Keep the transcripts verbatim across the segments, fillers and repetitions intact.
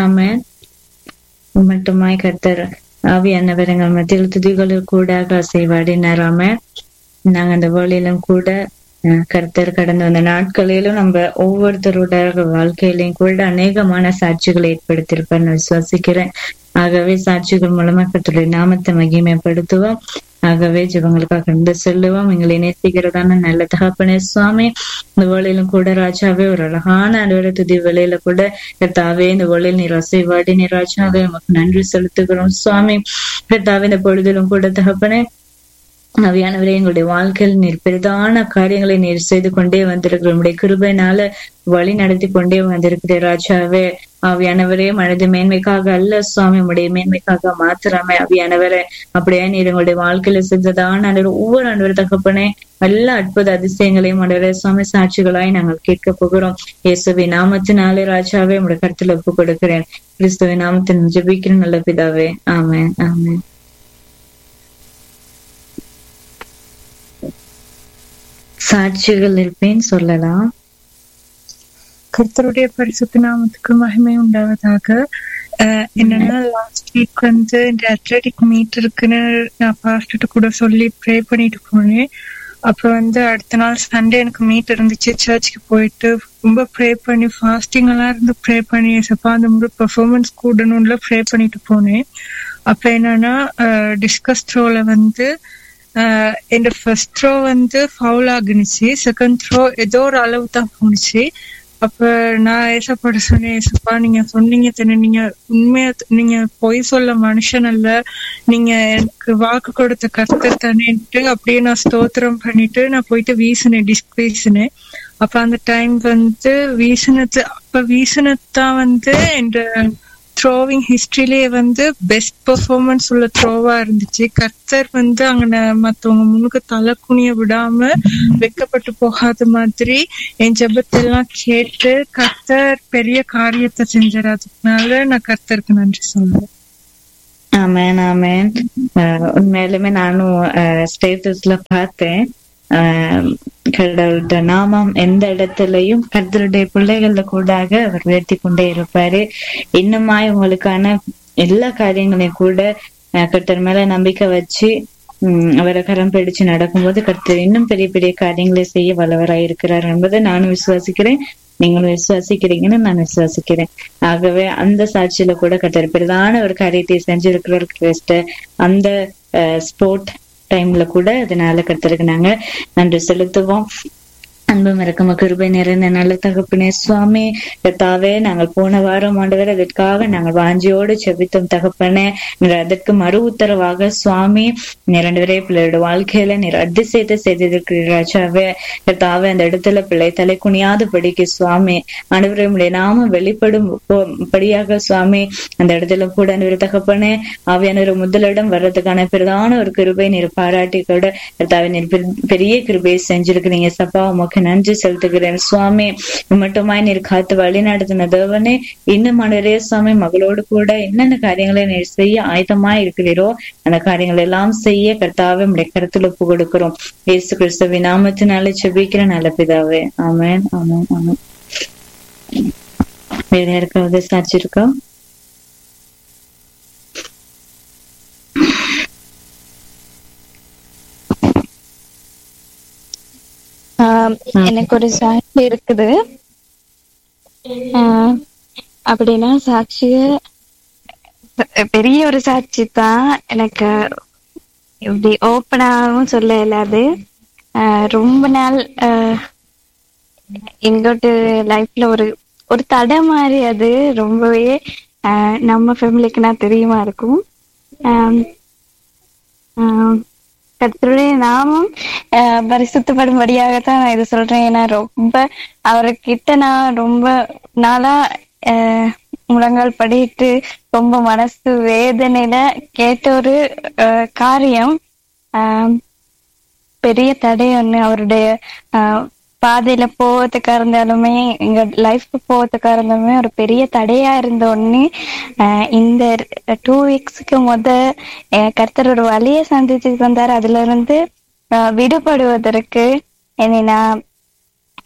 ஆமென். மட்டுமாய் கர்த்தர் ஆவியானவர் எங்கள் மத்தியில் துதிகளில் கூட அசைவாடினார். ஆமென். நாங்க அந்த வேளையிலும் கூட கர்த்தர் கடந்த வந்த நாட்களிலும் நம்ம ஒவ்வொருத்தரோட வாழ்க்கையிலையும் கூட அநேகமான சாட்சிகளை ஏற்படுத்தியிருப்பார் நான் விசுவாசிக்கிறேன். ஆகவே சாட்சிகள் மூலமா கர்த்தருடைய நாமத்தை மகிமைப்படுத்துவோம். ஆகவே ஜெபங்களுக்காக கடந்து செல்லுவோம். எங்களை நேசிக்கிறதான நல்ல தகப்பனே சுவாமி, இந்த வேளையிலும் கூட ராஜாவே ஒரு அழகான அலுவலக துதி வேளையில கூட கர்த்தாவே இந்த வேளையில் நீர் அசைவாடி நீர் ராஜாவே உமக்கு நன்றி செலுத்துகிறோம் சுவாமி. கர்த்தாவே இந்த பொழுதிலும் கூட தகப்பனே ஆவியானவரே எங்களுடைய வாழ்க்கையில் நீர் பெரிதான காரியங்களை நீர் செய்து கொண்டே வந்திருக்கிற உங்களுடைய கிருபையினால வழி நடத்தி கொண்டே வந்திருக்கிறேன் ராஜாவே. ஆவியானவரே மனது மேன்மைக்காக அல்ல சுவாமி, உடைய மேன்மைக்காக மாத்திராமே ஆவியானவரே அப்படியே நீர் எங்களுடைய வாழ்க்கையில செஞ்சதான ஒவ்வொரு ஆண்டவர் தகப்பனே எல்லா அற்புத அதிசயங்களையும் ஆண்டவரே சுவாமி சாட்சிகளாய் நாங்கள் கேட்க போகிறோம். இயேசுவின் நாமத்தினாலே ராஜாவே உங்களுடைய கருத்துல ஒப்பு கொடுக்கிறேன். கிறிஸ்துவின் நாமத்தின் ஜெபிக்கிறேன் நல்ல பிதாவே. ஆமென் ஆமென். சாட்சிகள் இருப்பேன் சொல்லலாம். கர்த்தருடைய பரிசுத்த நாமத்துக்கு மகிமை உண்டாவதாக. என்னன்னா லாஸ்ட் வீக் வந்து இந்த அத்லெட்டிக் மீட் இருக்குன்னு நான் பாஸ்டர்ட்ட கூட சொல்லி ப்ரே பண்ணிட்டு போனேன். அப்ப வந்து அடுத்த நாள் சண்டே எனக்கு மீட் இருந்துச்சு. சர்ச்சுக்கு போயிட்டு ரொம்ப ப்ரே பண்ணி ஃபாஸ்டிங் எல்லாம் இருந்து ப்ரே பண்ணி சப்பா அந்த முழு பெர்ஃபார்மன்ஸ் கூடணும்ல ப்ரே பண்ணிட்டு போனேன். அப்ப என்னன்னா டிஸ்கஸ் த்ரோல வந்து என் ஃபர்ஸ்ட் த்ரோ வந்து ஃபவுல் ஆகுனுச்சு. செகண்ட் த்ரோ ஏதோ ஒரு அளவு தான் போனுச்சு. அப்ப நான் ஏசப்பட சொன்னேன், ஏசப்பா நீங்க சொன்னீங்க தானே, நீங்க உண்மையா நீங்க பொய் சொல்ல மனுஷன் அல்ல, நீங்க எனக்கு வாக்கு கொடுத்த கர்த்தர் தானேன்ட்டு அப்படியே நான் ஸ்தோத்திரம் பண்ணிட்டு நான் போயிட்டு வீசினேன், டிஸ்க் வீசினேன். அப்ப அந்த டைம் வந்து வீசினது அப்ப வீசினதுதான் வந்து என் த்ரோவிங் ஹிஸ்டரியிலேயே வந்து பெஸ்ட் பெர்ஃபார்மன்ஸ் உள்ள த்ரோவா இருந்துச்சு. கர்த்தர் வந்து அங்க மத்தவங்க முன்னுக்கு தலை குனிய விடாம வெக்கப்பட்டு போகாத மாதிரி என் ஜெபத்தெல்லாம் கேட்டு கர்த்தர் பெரிய காரியத்தை செஞ்சாரு. அதுக்குனால நான் கர்த்தருக்கு நன்றி சொல்லுவேன். ஆமேன் ஆமேன். உண்மையிலுமே நானும் ஸ்டேட்டஸ்ல பார்த்தேன், கடவுளுடைய நாமம் எந்த இடத்துலயும் கர்த்தருடைய பிள்ளைகள கூடாக அவர் உயர்த்தி கொண்டே இருப்பாரு. இன்னுமாய் உங்களுக்கான எல்லா காரியங்களையும் கூட கர்த்தர் மேல நம்பிக்கை வச்சு உம் அவரை கரம் பிடிச்சு நடக்கும்போது கர்த்தர் இன்னும் பெரிய பெரிய காரியங்களை செய்ய வல்லவராய் இருக்கிறார் என்பதை நானும் விசுவாசிக்கிறேன், நீங்களும் விசுவாசிக்கிறீங்கன்னு நான் விசுவாசிக்கிறேன். ஆகவே அந்த சாட்சியில கூட கர்த்தர் பெரிதான ஒரு காரியத்தை செஞ்சிருக்கிற அந்த ஸ்போர்ட் டைம்ல கூட அதனால கர்த்தருக்கு நாங்க நன்றி செலுத்துவோம். அன்பு மறக்காம கிருபை நிறைந்த நல்ல தகப்பனே சுவாமி, கர்த்தாவே நாங்கள் போன வாரம் ஆண்டவர் அதற்காக நாங்கள் வாஞ்சியோடு செபித்தோம் தகப்பனே. நீர் அதற்கு மறு உத்தரவாக சுவாமி நீர் ரெண்டு பேரே பிள்ளையோட வாழ்க்கையில நீர் அதிசயத்தை செய்திருக்கிற ராஜாவே. கர்த்தாவே அந்த இடத்துல பிள்ளை தலை குனியாது படிக்க சுவாமி ஆண்டவரே உடைய நாம வெளிப்படும் படியாக சுவாமி அந்த இடத்துல கூட ஆண்டவர் தகப்பனே ஆவியானவர் முதலிடம் வர்றதுக்கான பிரதான ஒரு கிருபை நீர் பாராட்டி கூட கர்த்தாவே நீர் பெரிய கிருபையை செஞ்சிருக்கிறீங்க சப்பா. உமக்கு நன்றி செலுத்துகிறேன் சுவாமி. மட்டுமாய் நீர் காத்து வழி நடத்தின தேவனே, இன்னும் ஆண்டவரே சுவாமி மகளோடு கூட என்னென்ன காரியங்களை நீர் செய்ய ஆயத்தமாய் இருக்கிறீரோ அந்த காரியங்கள் எல்லாம் செய்ய கர்த்தாவே உடைய கருத்துல ஒப்பு கொடுக்கிறோம். இயேசு கிறிஸ்துவின் நாமத்தினாலே ஜெபிக்கிற நல்ல பிதாவே. ஆமென் ஆமென் ஆமென். வேற யாருக்காவது சாட்சி இருக்கா? எனக்கு ஒரு சாட்சி இருக்குது. ஆஹ் அப்படின்னா சாட்சிய பெரிய ஒரு சாட்சி தான். எனக்கு இப்படி ஓப்பனாகவும் சொல்ல இல்லாது. ஆஹ் ரொம்ப நாள் ஆஹ் எங்கோட்டு லைஃப்ல ஒரு ஒரு தடை மாதிரி அது ரொம்பவே ஆஹ் நம்ம ஃபேமிலிக்கு நான் தெரியுமா இருக்கும். ஆஹ் ஆஹ் கர்த்தருடைய நாமம் அஹ் பரிசுத்தப்படும்படியாகத்தான் நான் இதை சொல்றேன். ஏன்னா ரொம்ப அவர்கிட்ட நான் ரொம்ப நாளா அஹ் முழங்கால் படிட்டு ரொம்ப மனசு வேதனையில கேட்ட ஒரு அஹ் காரியம் ஆஹ் பெரிய தடை ஒண்ணு அவருடைய ஆஹ் பாதையில போவதுக்கா இருந்தாலுமே எங்க லைஃப்க்கு போவதுக்கா இருந்தாலுமே ஒரு பெரிய தடையா இருந்த ஒண்ணு ஆஹ் இந்த டூ வீக்ஸ்க்கு முத கர்த்தர் ஒரு வழியை சந்திச்சு தந்தாரு. அதுல இருந்து ஆஹ் விடுபடுவதற்கு என்னை நான்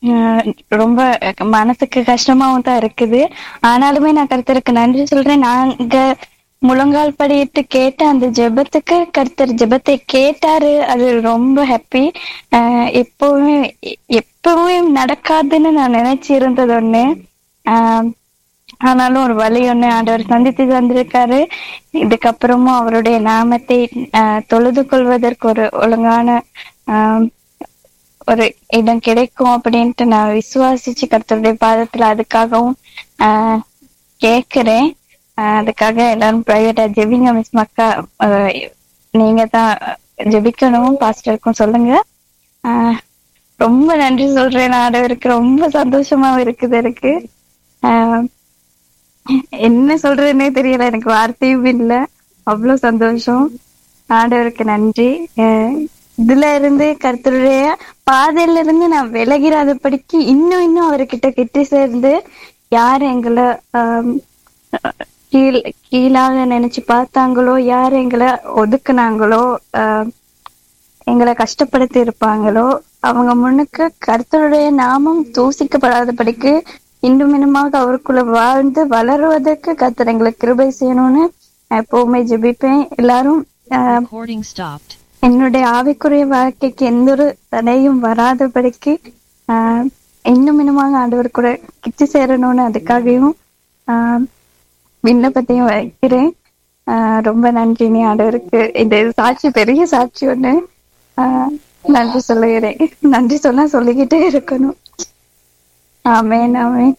ஆஹ் ரொம்ப மனசுக்கு கஷ்டமாவும் தான் இருக்குது. ஆனாலுமே நான் கர்த்தருக்கு நன்றி சொல்றேன். நாங்க முழங்கால் படியிட்டு கேட்ட அந்த ஜெபத்துக்கு கர்த்தர் ஜெபத்தை கேட்டாரு. அது ரொம்ப ஹாப்பி. ஆஹ் எப்பவுமே எப்பவுமே நடக்காதுன்னு நான் நினைச்சு இருந்தது ஒண்ணு. ஆஹ் ஆனாலும் ஒரு வழி ஒண்ணு ஆண்டவர் சந்தித்து தந்திருக்காரு. இதுக்கப்புறமும் அவருடைய நாமத்தை ஆஹ் தொழுது கொள்வதற்கு ஒரு ஒழுங்கான ஆஹ் ஒரு இடம் கிடைக்கும் அப்படின்ட்டு நான் விசுவாசிச்சு கர்த்தருடைய பாதத்துல அதுக்காகவும் ஆஹ் கேக்குறேன். ஆஹ் அதுக்காக எல்லாரும் பிரைவேட்டா ஜெபிங்க. மிஸ் மக்கா, ஆஹ் நீங்க தான் ஜெபிக்கணும். பாஸ்டருக்கும் சொல்லுங்க. ஆஹ் ரொம்ப நன்றி சொல்றேன். ஆண்டவருக்கு ரொம்ப சந்தோஷமா இருக்குது எனக்கு. ஆஹ் என்ன சொல்றதுன்னே தெரியல, எனக்கு வார்த்தையும் இல்லை. அவ்வளவு சந்தோஷம். ஆண்டவருக்கு நன்றி. ஆஹ் இதுல இருந்து கர்த்தருடைய பாதையில இருந்து நான் விலகிறாதபடிக்கு இன்னும் இன்னும் அவர்கிட்ட கிட்ட சேர்ந்து யார் எங்களை ஆஹ் கீழ் கீழாக நினைச்சு பார்த்தாங்களோ, யார் எங்களை ஒதுக்குனாங்களோ, ஆஹ் எங்களை கஷ்டப்படுத்தி இருப்பாங்களோ அவங்க முன்னுக்கு கர்த்தருடைய நாமம் தூசிக்கப்படாதபடிக்கு இன்னும் இன்னுமாக அவருக்குள்ள வாழ்ந்து வளருவதற்கு கர்த்தர் எங்களுக்கு கிருபை செய்யணும்னு எப்பவுமே ஜெபிப்பேன். எல்லாரும் ஆஹ் என்னுடைய ஆவிக்குரிய வாழ்க்கைக்கு எந்த ஒரு தடையும் வராதபடிக்கு ஆஹ் இன்னும் இன்னுமாக ஆண்டவர் கூட கிச்சு சேரணும்னு அதுக்காகவும் ஆஹ் விண்ணப்பத்தையும் வைக்கிறேன். ஆஹ் ரொம்ப நன்றி நீ ஆண்டவருக்கு. இந்த சாட்சி பெரிய சாட்சி ஒண்ணு. ஆஹ் நன்றி சொல்லுகிறேன். நன்றி சொன்னா சொல்லிக்கிட்டே இருக்கணும். ஆமேன் ஆமேன்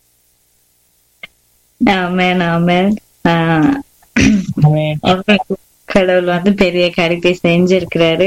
ஆமேன் ஆமேன். ஆஹ் கடவுள் வந்து பெரிய காரியத்தை செஞ்சிருக்கிறாரு.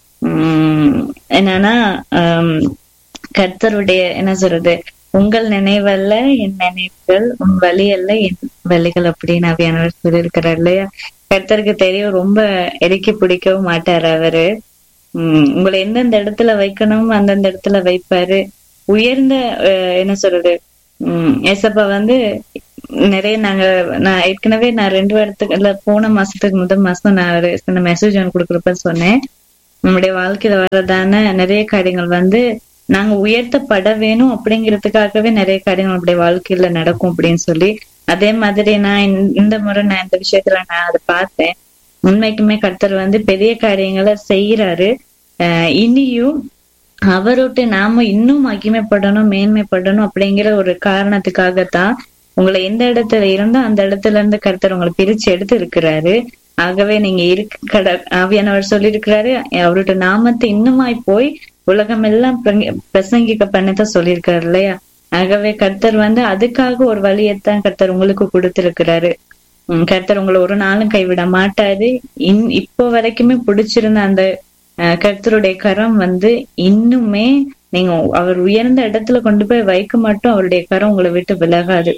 உம் என்னன்னா ஆஹ் கர்த்தருடைய என்ன சொல்றது, உங்கள் நினைவல்ல என் நினைவுகள், உன் வழி அல்ல என் வழிகள் அப்படின்னு அவியானவர் சொல்லியிருக்கிறார் இல்லையா. கர்த்தருக்கு தெரியும், ரொம்ப இறக்கி பிடிக்கவும் மாட்டாரு அவரு. உம் உங்களை எந்தெந்த இடத்துல வைக்கணும் அந்தந்த இடத்துல வைப்பாரு. உயர்ந்த என்ன சொல்றது, உம் ஏசப்பா வந்து நிறைய நாங்க நான் ஏற்கனவே நான் ரெண்டு வாரத்துக்கு இல்ல போன மாசத்துக்கு முதல் மாசம் நான் ஒரு சின்ன மெசேஜ் ஒன்று கொடுக்குறப்ப சொன்னேன், நம்முடைய வாழ்க்கையில வர்றதான நிறைய காரியங்கள் வந்து நாங்க உயர்த்தப்பட வேணும் அப்படிங்கிறதுக்காகவே நிறைய காரியங்கள் நம்முடைய வாழ்க்கையில நடக்கும் அப்படின்னு சொல்லி. அதே மாதிரி நான் இந்த முறை நான் இந்த விஷயத்துல நான் அதை பார்த்தேன். உண்மைக்குமே கர்த்தர் வந்து பெரிய காரியங்களை செய்யறாரு. ஆஹ் இனியும் அவரோட்டு நாம இன்னும் மகிமைப்படணும் மேன்மைப்படணும் அப்படிங்கிற ஒரு காரணத்துக்காகத்தான் உங்களை எந்த இடத்துல இருந்தோ அந்த இடத்துல இருந்து கர்த்தர் உங்களை பிரிச்சு எடுத்து இருக்கிறாரு. ஆகவே நீங்க இருக்கு கட ஆவியானவர் சொல்லி இருக்கிறாரு, அவரோட நாமத்தை இன்னுமாய் போய் உலகம் எல்லாம் பிரசங்கிக்க பண்ணதான் சொல்லியிருக்காரு இல்லையா. ஆகவே கர்த்தர் வந்து அதுக்காக ஒரு வழியைத்தான் கர்த்தர் உங்களுக்கு கொடுத்திருக்கிறாரு. உம் கர்த்தர் உங்களை ஒரு நாளும் கைவிட மாட்டாரு. இன் இப்போ வரைக்குமே பிடிச்சிருந்த அந்த அஹ் கர்த்தருடைய கரம் வந்து இன்னுமே நீங்க அவர் உயர்ந்த இடத்துல கொண்டு போய் வைக்க மாட்டோம், அவருடைய கரம் உங்களை விட்டு விலகாது.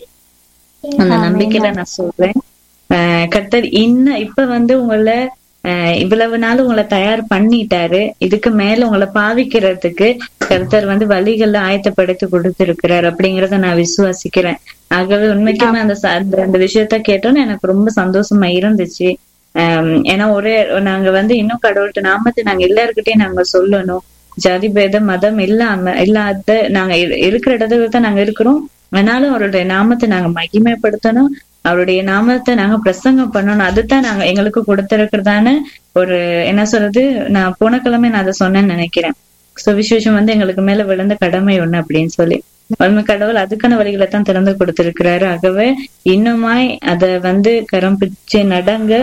அந்த நம்பிக்கையில நான் சொல்றேன். ஆஹ் கர்த்தர் இன்னும் இப்ப வந்து உங்களை ஆஹ் இவ்வளவு நாள் உங்களை தயார் பண்ணிட்டாரு. இதுக்கு மேல உங்களை பாவிக்கிறதுக்கு கர்த்தர் வந்து வழிகள்ல ஆயத்தப்படுத்தி கொடுத்திருக்கிறார் அப்படிங்கறத நான் விசுவாசிக்கிறேன். ஆகவே உண்மைக்குமே அந்த அந்த விஷயத்த கேட்டோன்னு எனக்கு ரொம்ப சந்தோஷமா இருந்துச்சு. ஆஹ் ஏன்னா ஒரே நாங்க வந்து இன்னும் கடவுள்கிட்ட நாமத்தை நாங்க எல்லாருக்கிட்டையும் நாங்க சொல்லணும். ஜாதி பேதம் மதம் இல்லாம இல்லாத நாங்க இருக்கிற இடத்துல தான் நாங்க இருக்கிறோம். ஆனாலும் அவருடைய நாமத்தை நாங்க மகிமைப்படுத்தணும், அவருடைய நாமத்தை நாங்க பிரசங்கம் பண்ணணும். அதுதான் நாங்க எங்களுக்கு கொடுத்திருக்கிறதான ஒரு என்ன சொல்றது, நான் போன கிழமை நான் அதை சொன்னேன்னு நினைக்கிறேன். சுவிசேஷம் வந்து எங்களுக்கு மேல விழுந்த கடமை ஒண்ணு அப்படின்னு சொல்லி உண்மை கடவுள் அதுக்கான வழிகளை தான் திறந்து கொடுத்திருக்கிறாரு. ஆகவே இன்னுமாய் அத வந்து கரம் பிச்சு நடங்க.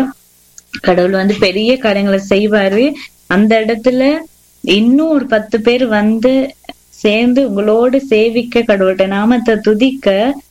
கடவுள் வந்து பெரிய காரியங்களை செய்வாரு. அந்த இடத்துல இன்னும் ஒரு பத்து பேர் வந்து சேர்ந்து உங்களோடு சேவிக்க, கடவுள்கிட்ட நாமத்தை துதிக்க,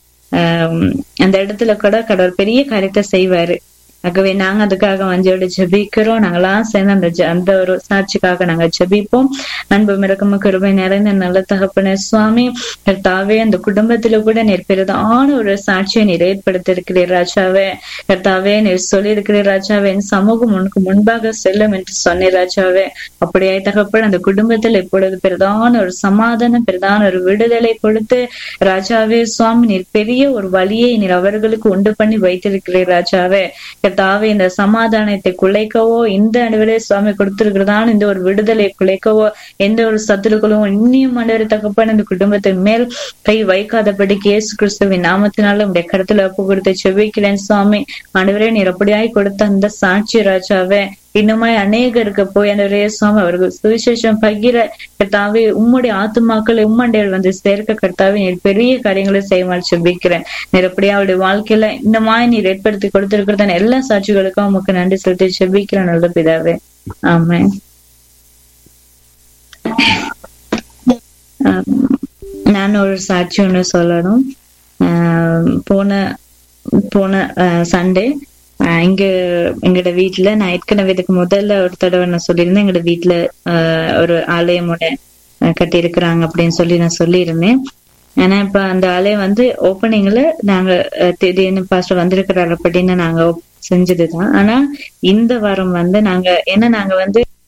ஆஹ் அந்த இடத்துல கூட கடவுள் பெரிய காரியத்தை செய்வாரு. ஆகவே நாங்க அதுக்காக வஞ்சோடு ஜெபிக்கிறோம். நாங்களாம் சேர்ந்து அந்த அந்த ஒரு சாட்சிக்காக நாங்க ஜெபிப்போம். அன்பு மிரக்கம கிருபை நிறைந்த நல்ல தகப்பனே சுவாமி, கர்த்தாவே அந்த குடும்பத்துல கூட நீர் பெரிதான ஒரு சாட்சியை நீர் ஏற்படுத்திருக்கிறீர் ராஜாவே. கர்த்தாவே நீர் சொல்லி இருக்கிறீர் ராஜாவே, என் சமூகம் உனக்கு முன்பாக செல்லும் என்று சொன்னீர் ராஜாவே. அப்படியே தகப்பன் அந்த குடும்பத்துல இப்பொழுது பெரிதான ஒரு சமாதானம், பெரிதான ஒரு விடுதலை கொடுத்து ராஜாவே சுவாமி, நீர் பெரிய ஒரு வழியை நீர் அவர்களுக்கு உண்டு பண்ணி வைத்திருக்கிறீர் ராஜாவே. கர்த்தாவே இந்த சமாதானத்தை குலைக்கவோ, இந்த ஆண்டவரே சுவாமி கொடுத்திருக்கிறதான இந்த ஒரு விடுதலை குலைக்கவோ எந்த ஒரு சத்துருக்களும் இன்னும் ஆண்டவரே தகப்பன் இந்த குடும்பத்தின் மேல் கை வைக்காதபடிக்கு இயேசு கிறிஸ்துவின் நாமத்தினால உடைய கருத்துல ஒப்பு கொடுத்து செபிக்கிறேன் சுவாமி. ஆண்டவரே நீர் அப்படியாய் கொடுத்த அந்த சாட்சி ராஜாவே இன்னுமாய் அநேகருக்கு போய் ஆண்டவரே சுவாமி அவர்கள் சுவிசேஷம் பகிர கர்த்தாவே உம்முடைய ஆத்துமாக்களை உம்மண்டையில் வந்து சேர்க்க கர்த்தாவே நீர் பெரிய காரியங்களை செய்யுமாறு செபிக்கிறேன். நீர் அப்படியே அவருடைய வாழ்க்கையில இன்னுமாய் நீர் ஏற்படுத்தி கொடுத்திருக்கிறதான எல்லா சாட்சிகளுக்கும் உமக்கு நன்றி செலுத்தி செபிக்கிறேன் நல்ல பிதாவே. ஆமென். நான் ஒரு சாட்சி ஒண்ணு சொல்லணும். ஆஹ் போன போன சண்டே இங்க எங்களோட வீட்டுல நான் ஏற்கனவே இதுக்கு முதல்ல ஒரு தடவை நான் சொல்லியிருந்தேன் எங்களோட வீட்டுல ஆஹ் ஒரு ஆலயமோட கட்டி இருக்கிறாங்க அப்படின்னு சொல்லி நான் சொல்லியிருந்தேன். ஆனா இப்ப அந்த ஆலயம் வந்து ஓப்பனிங்ல நாங்க திடீர்னு பாஸ்டர் வந்திருக்கிறாரு அப்படின்னு நாங்க செஞ்சதுதான். ஆனா இந்த வாரம் வந்து நாங்க ஏன்னா நாங்க வந்து